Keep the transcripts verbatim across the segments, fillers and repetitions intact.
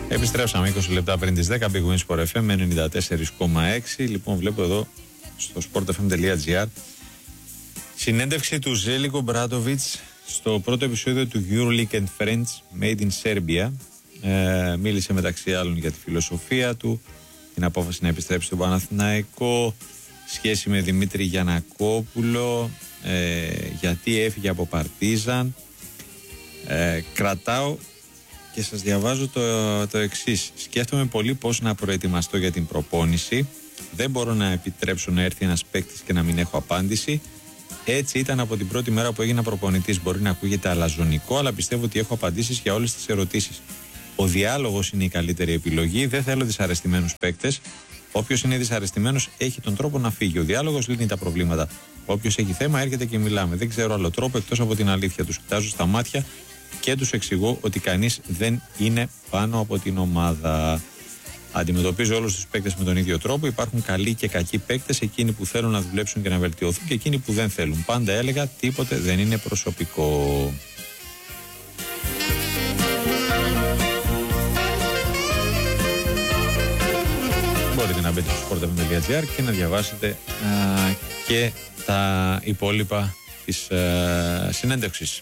Επιστρέψαμε είκοσι λεπτά πριν τις δέκα. Big Win Sport εφ εμ ενενήντα τέσσερα κόμμα έξι. Λοιπόν, βλέπω εδώ στο sportfm.gr συνέντευξη του Ζέλικο Μπράντοβιτς στο πρώτο επεισόδιο του EuroLeague and Friends Made in Serbia. Ε, μίλησε μεταξύ άλλων για τη φιλοσοφία του, την απόφαση να επιστρέψει στον Παναθηναϊκό, σχέση με Δημήτρη Γιαννακόπουλο, ε, γιατί έφυγε από Παρτίζαν. Ε, κρατάω και σας διαβάζω το, το εξής. Σκέφτομαι πολύ πώς να προετοιμαστώ για την προπόνηση. Δεν μπορώ να επιτρέψω να έρθει ένας παίκτης και να μην έχω απάντηση. Έτσι ήταν από την πρώτη μέρα που έγινα προπονητής. Μπορεί να ακούγεται αλαζονικό, αλλά πιστεύω ότι έχω απαντήσεις για όλες τις ερωτήσεις. Ο διάλογος είναι η καλύτερη επιλογή. Δεν θέλω δυσαρεστημένους παίκτες. Όποιος είναι δυσαρεστημένος έχει τον τρόπο να φύγει. Ο διάλογος λύνει τα προβλήματα. Όποιος έχει θέμα έρχεται και μιλάμε. Δεν ξέρω άλλο τρόπο εκτός από την αλήθεια. Τους κοιτάζω στα μάτια και τους εξηγώ ότι κανείς δεν είναι πάνω από την ομάδα. Αντιμετωπίζω όλους τους παίκτες με τον ίδιο τρόπο. Υπάρχουν καλοί και κακοί παίκτες, εκείνοι που θέλουν να δουλέψουν και να βελτιωθούν και εκείνοι που δεν θέλουν. Πάντα έλεγα τίποτε δεν είναι προσωπικό. Μπορείτε να μπείτε στο sportfm.gr και να διαβάσετε α, και τα υπόλοιπα της α, συνέντευξης.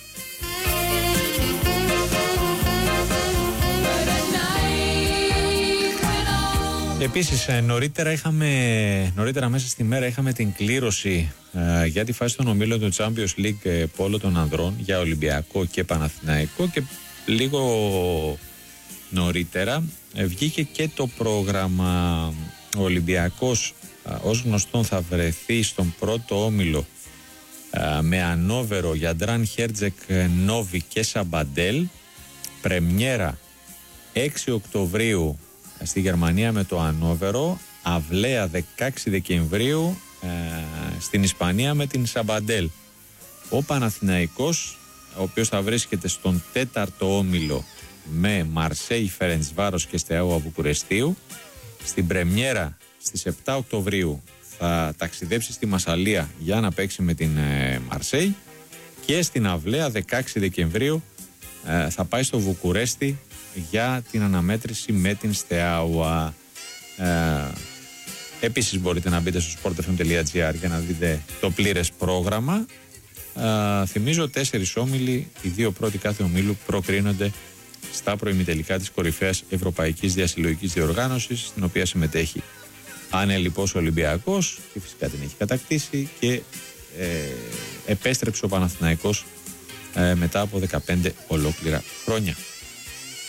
Επίσης νωρίτερα, είχαμε, νωρίτερα μέσα στη μέρα είχαμε την κλήρωση ε, για τη φάση των ομίλων του Champions League ε, πόλο των ανδρών για Ολυμπιακό και Παναθηναϊκό, και λίγο νωρίτερα ε, βγήκε και το πρόγραμμα. Ο Ολυμπιακός ε, ως γνωστόν θα βρεθεί στον πρώτο όμιλο ε, με Ανόβερο, Γιαντράν, Χέρτζεκ, Νόβι και Σαμπαντέλ. Πρεμιέρα έξι Οκτωβρίου στη Γερμανία με το Ανόβερο, αυλαία δεκαέξι Δεκεμβρίου ε, στην Ισπανία με την Σαμπαντέλ. Ο Παναθηναϊκός, ο οποίος θα βρίσκεται στον τέταρτο όμιλο με Μαρσέη, Φερεντσβάρος και Στεάουα Βουκουρεστίου. Στην πρεμιέρα στις επτά Οκτωβρίου θα ταξιδέψει στη Μασσαλία για να παίξει με την ε, Μαρσέη, και στην αυλαία δεκαέξι Δεκεμβρίου ε, θα πάει στο Βουκουρέστι για την αναμέτρηση με την Στεάουα. Ε, επίσης μπορείτε να μπείτε στο sportfm.gr για να δείτε το πλήρες πρόγραμμα. Ε, θυμίζω τέσσερις όμιλοι, οι δύο πρώτοι κάθε ομίλου προκρίνονται στα προημιτελικά της κορυφαίας ευρωπαϊκής διασυλλογικής διοργάνωσης, στην οποία συμμετέχει ανελιπώς ο Ολυμπιακός και φυσικά την έχει κατακτήσει, και ε, επέστρεψε ο Παναθηναϊκός ε, μετά από δεκαπέντε ολόκληρα χρόνια.